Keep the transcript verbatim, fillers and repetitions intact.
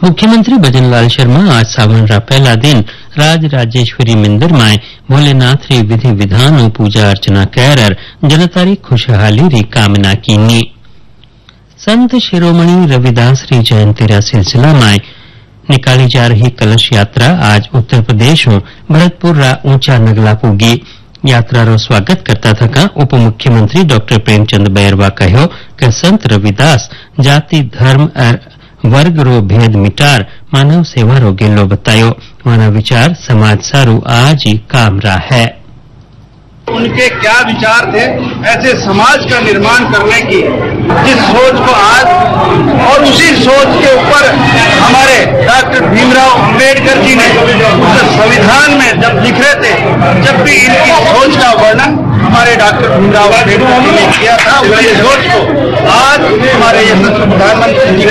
मुख्यमंत्री भजनलाल शर्मा आज सावन रा पहला दिन राज राजेश्वरी मंदिर में भोलेनाथ री विधि विधान और पूजा अर्चना कर जनता री खुशहाली री कामना कीनी। संत शिरोमणि रविदास री जयंती रा सिलसिला में निकाली जा रही कलश यात्रा आज उत्तर प्रदेश में भरतपुर रा ऊंचा नगला पूगी। यात्रा रो स्वागत करता थका उप मुख्यमंत्री डॉक्टर प्रेमचंद बैरवा कहो कि संत रविदास जाति धर्म और वर्ग रो भेद मिटार मानव सेवा रो गेलो बतायो। माना विचार समाज सारू आज ही काम रहा है। उनके क्या विचार थे ऐसे समाज का निर्माण करने की, जिस सोच को आज और उसी सोच के ऊपर हमारे डॉक्टर भीमराव अंबेडकर जी ने संविधान में जब लिख रहे थे, जब भी इनकी सोच का वर्णन हमारे डॉक्टर भीमराव अंबेडकर जी ने किया था, उसी सोच को आज हमारे यशस्वी प्रधानमंत्री जी